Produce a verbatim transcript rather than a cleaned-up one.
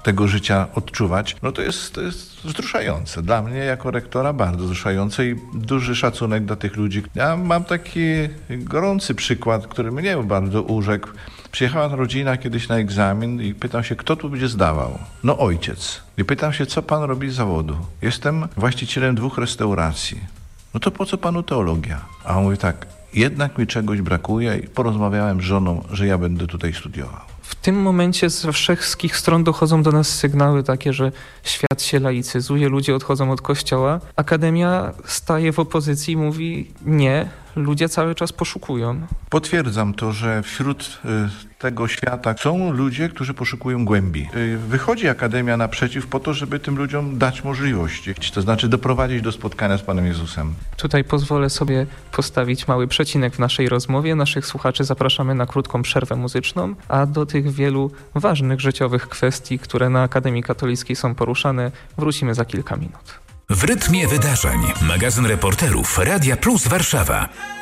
tego życia odczuwać, no to jest, to jest wzruszające. Dla mnie jako rektora bardzo wzruszające i duży szacunek dla tych ludzi. Ja mam taki gorący przykład, który mnie bardzo urzekł. Przyjechała rodzina kiedyś na egzamin i pytam się, kto tu będzie zdawał? No ojciec. I pytam się, co pan robi z zawodu? Jestem właścicielem dwóch restauracji. No to po co panu teologia? A on mówi tak, jednak mi czegoś brakuje i porozmawiałem z żoną, że ja będę tutaj studiował. W tym momencie ze wszystkich stron dochodzą do nas sygnały takie, że świat się laicyzuje, ludzie odchodzą od kościoła. Akademia staje w opozycji i mówi nie, ludzie cały czas poszukują. Potwierdzam to, że wśród y, tego świata są ludzie, którzy poszukują głębi. Y, wychodzi Akademia naprzeciw po to, żeby tym ludziom dać możliwości, to znaczy doprowadzić do spotkania z Panem Jezusem. Tutaj pozwolę sobie postawić mały przecinek w naszej rozmowie. Naszych słuchaczy zapraszamy na krótką przerwę muzyczną, a do tych wielu ważnych życiowych kwestii, które na Akademii Katolickiej są poruszane, wrócimy za kilka minut. W rytmie wydarzeń. Magazyn reporterów Radia Plus Warszawa.